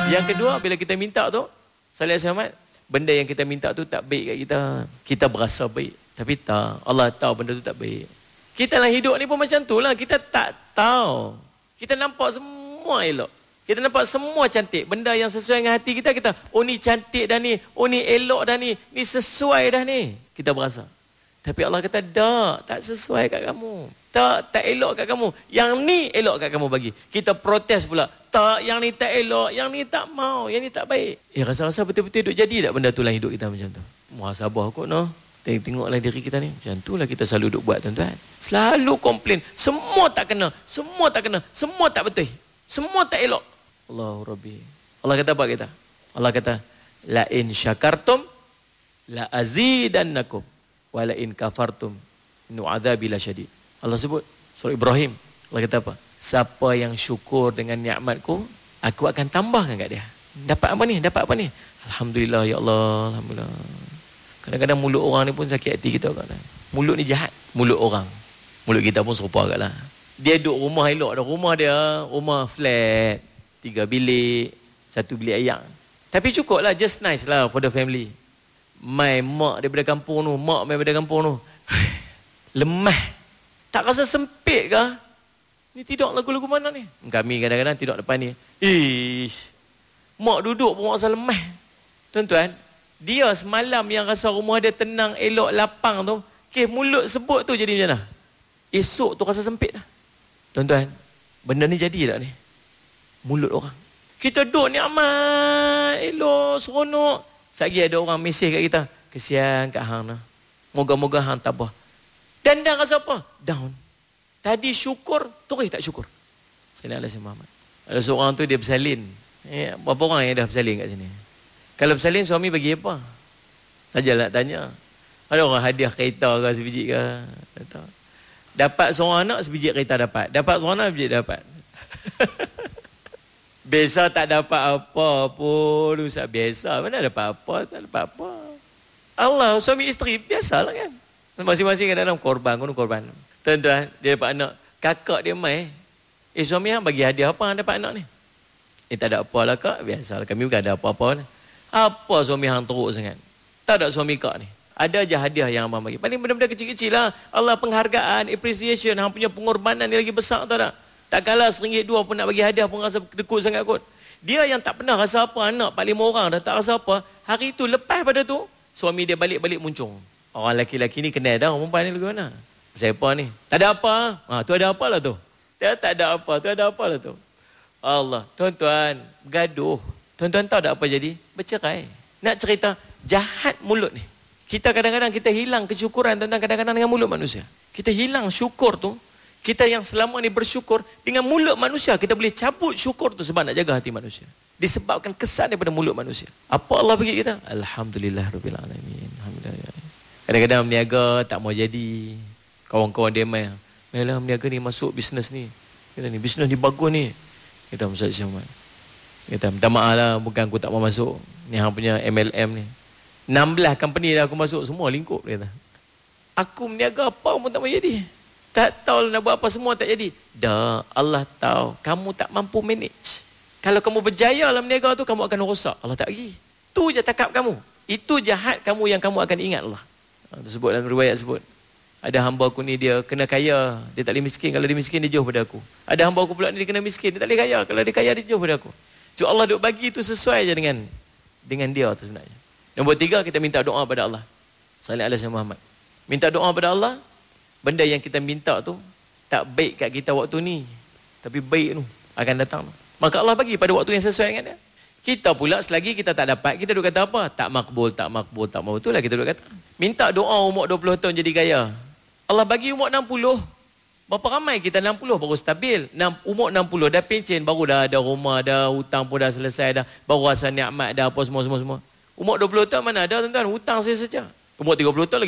Yang kedua, bila kita minta tu, Salih Ahmad, benda yang kita minta tu tak baik kat kita. Kita berasa baik. Tapi tak. Allah tahu benda tu tak baik. Kita dalam hidup ni pun macam tu lah. Kita tak tahu. Kita nampak semua elok. Kita nampak semua cantik. Benda yang sesuai dengan hati kita, kita, oh ni cantik dah ni. Oh ni elok dah ni. Ni sesuai dah ni. Kita berasa. Tapi Allah kata, tak sesuai kat kamu. Tak elok kat kamu. Yang ni elok kat kamu bagi. Kita protes pula. Tak, yang ni tak elok. Yang ni tak mau. Yang ni tak baik. Rasa-rasa betul-betul duduk jadi tak benda tu lah hidup kita macam tu. Muhasabah kot noh. Tengoklah diri kita ni. Macam tu lah kita selalu duduk buat tuan-tuan. Selalu komplain. Semua tak kena. Semua tak kena. Semua tak betul. Semua tak elok. Allahu Rabbi. Allah kata apa kita? Allah kata, la in syakartum la azidannakum wa la in kafartum nu'adzabi lasyadid. Allah sebut surah Ibrahim. Allah kata apa? Siapa yang syukur dengan nikmatku, aku akan tambahkan kat dia. Dapat apa ni? Dapat apa ni? Alhamdulillah ya Allah, alhamdulillah. Kadang-kadang mulut orang ni pun sakit hati kita kan. Mulut ni jahat, mulut orang. Mulut kita pun serupa agaklah. Dia duduk rumah elok dah. Rumah dia, rumah flat, 3 bilik, 1 bilik ayam. Tapi cukup lah, just nice lah for the family. Mai mak daripada kampung tu, mak daripada kampung tu. Lemah. Tak rasa sempit ke? Ni tidur lagu-lagu mana ni? Kami kadang-kadang tidur depan ni. Ish. Mak duduk pun rasa lemah. Tuan-tuan, dia semalam yang rasa rumah dia tenang, elok, lapang tu, mulut sebut tu jadi macam mana? Esok tu rasa sempit dah. Tuan-tuan, benda ni jadi tak ni? Mulut orang. Kita duduk ni amat, elok, seronok. Sekali ada orang mesej kat kita, kesian kat hang lah. Moga-moga hang tabah. Dan rasa apa? Down. Tadi syukur, terus tak syukur. Sayyidina Ali Muhammad. Ada seorang tu dia bersalin. Berapa orang yang dah bersalin kat sini? Kalau bersalin suami bagi apa? Sajalah tanya. Ada orang hadiah kereta ke sebiji ke? Dapat seorang anak sebiji kereta dapat. Dapat seorang anak sebiji dapat. Biasa tak dapat apa pun. Ustaz biasa. Mana dapat apa? Tak dapat apa. Allah, suami isteri biasalah kan. Masing-masing kadang-kadang korban. Tuan-tuan, dia dapat anak. Kakak dia mai. Suami hang bagi hadiah apa hang dapat anak ni? Tak ada apa lah kak. Biasalah. Kami bukan ada apa-apa. Apa suami hang teruk sangat? Tak ada suami kak ni. Ada je hadiah yang abang bagi. Paling benda-benda kecil-kecil lah. Allah penghargaan, appreciation. Hang punya pengorbanan ni lagi besar tak tak? Tak kalah RM1, RM2 pun nak bagi hadiah pun rasa dekut sangat kot. Dia yang tak pernah rasa apa, anak 4-5 orang dah tak rasa apa. Hari tu lepas pada tu, suami dia balik-balik muncung. Orang lelaki-lelaki ni kenal dah. Orang perempuan ni lagu mana? Siapa ni? Tak ada apa. Tu ada apa lah tu? Dia tak ada apa. Tu ada apa lah tu? Allah. Tuan-tuan, bergaduh. Tuan-tuan tahu tak apa jadi? Bercerai. Nak cerita, jahat mulut ni. Kita kadang-kadang kita hilang kesyukuran tuan-tuan kadang-kadang dengan mulut manusia. Kita hilang syukur tu. Kita yang selama ni bersyukur dengan mulut manusia. Kita boleh cabut syukur tu sebab nak jaga hati manusia. Disebabkan kesan daripada mulut manusia. Apa Allah bagi kita? Alhamdulillahirrahmanirrahim. Alhamdulillah. Kadang-kadang meniaga tak mau jadi. Kawan-kawan dia main. Mainlah meniaga ni masuk bisnes ni. Kita ni bisnes ni bagus ni. Kita Ustaz Syahmat. Kita minta maaf lah. Bukan aku tak mau masuk. Ni hang punya MLM ni. 16 company dah aku masuk. Semua lingkup. Dia kata. Aku meniaga apa pun tak mau jadi. Tak tahu nak buat apa semua tak jadi. Dah, Allah tahu. Kamu tak mampu manage. Kalau kamu berjaya dalam meniaga tu, kamu akan rosak. Allah tak bagi. Itu je takap kamu. Itu jahat kamu yang kamu akan ingat Allah. Sebut dalam riwayat sebut. Ada hamba aku ni dia kena kaya. Dia tak boleh miskin. Kalau dia miskin, dia jauh pada aku. Ada hamba aku pula ni dia kena miskin. Dia tak boleh kaya. Kalau dia kaya, dia jauh pada aku. So Allah duk bagi itu sesuai je dengan dia tu sebenarnya. Nombor 3, kita minta doa pada Allah. Salih alaihi Muhammad. Minta doa pada Allah. Benda yang kita minta tu tak baik kat kita waktu ni, tapi baik tu akan datang. Maka Allah bagi pada waktu yang sesuai dengan dia. Kita pula selagi kita tak dapat, kita duk kata apa? Tak makbul. Itulah kita duk kata. Minta doa umur 20 tahun jadi kaya. Allah bagi umur 60. Berapa ramai kita 60 baru stabil. Umur 60 dah pencen, baru dah ada rumah, dah hutang pun dah selesai dah, baru rasa nikmat dah apa semua. Umur 20 tahun mana ada tuan-tuan? Hutang saya saja. Umur 30 tahun lagi